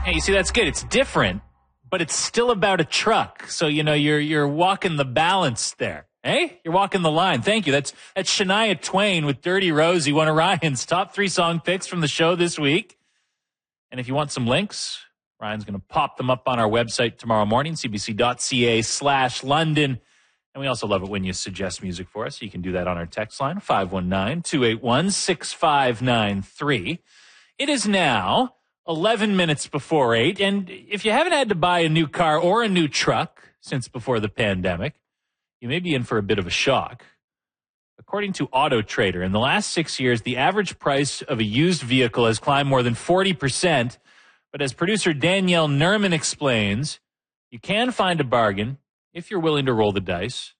Hey, you see, that's good. It's different, but it's still about a truck. So, you're walking the balance there. Hey, you're walking the line. Thank you. That's Shania Twain with Dirty Rosie, one of Ryan's top 3 song picks from the show this week. And if you want some links, Ryan's going to pop them up on our website tomorrow morning, cbc.ca/London. And we also love it when you suggest music for us. You can do that on our text line, 519-281-6593. It is now 11 minutes before 8. And if you haven't had to buy a new car or a new truck since before the pandemic, you may be in for a bit of a shock. According to Auto Trader, in the last 6 years, the average price of a used vehicle has climbed more than 40%. But as producer Danielle Nerman explains, you can find a bargain if you're willing to roll the dice.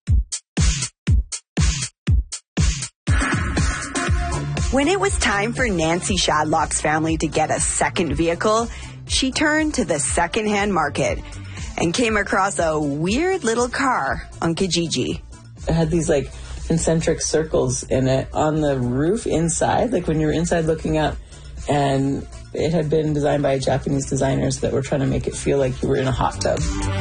When it was time for Nancy Shadlock's family to get a second vehicle, she turned to the secondhand market and came across a weird little car on Kijiji. It had these concentric circles in it on the roof inside, when you were inside looking up, and it had been designed by Japanese designers that were trying to make it feel like you were in a hot tub.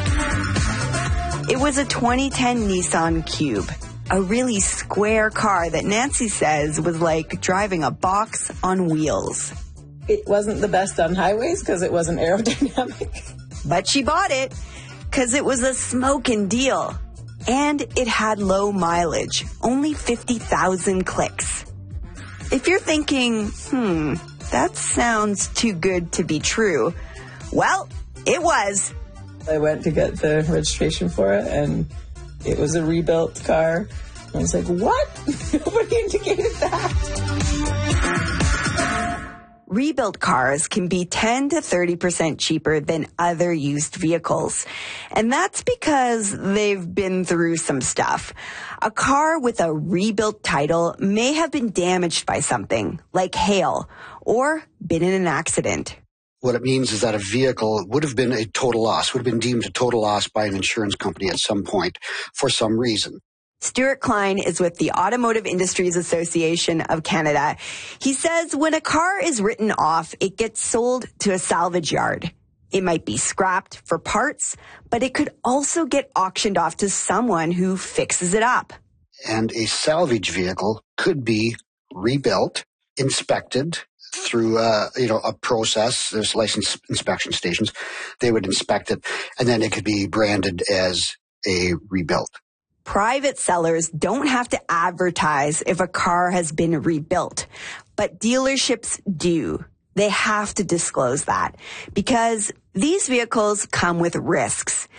It was a 2010 Nissan Cube, a really square car that Nancy says was like driving a box on wheels. It wasn't the best on highways because it wasn't aerodynamic. But she bought it because it was a smoking deal. And it had low mileage, only 50,000 clicks. If you're thinking, that sounds too good to be true, well, it was. I went to get the registration for it, and it was a rebuilt car. I was like, what? Nobody indicated that. Rebuilt cars can be 10 to 30% cheaper than other used vehicles. And that's because they've been through some stuff. A car with a rebuilt title may have been damaged by something, like hail, or been in an accident. What it means is that a vehicle would have been a total loss, would have been deemed a total loss by an insurance company at some point for some reason. Stuart Klein is with the Automotive Industries Association of Canada. He says when a car is written off, it gets sold to a salvage yard. It might be scrapped for parts, but it could also get auctioned off to someone who fixes it up. And a salvage vehicle could be rebuilt, inspected through a process. There's licensed inspection stations. They would inspect it, and then it could be branded as a rebuilt. Private sellers don't have to advertise if a car has been rebuilt, but dealerships do. They have to disclose that because these vehicles come with risks.